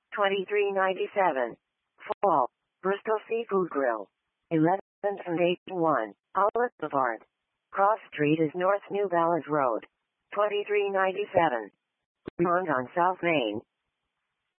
2397. Fall, Bristol Seafood Grill. 11th and 81, Olive Boulevard. Cross Street is North New Ballas Road. 2397. Beyond on South Main.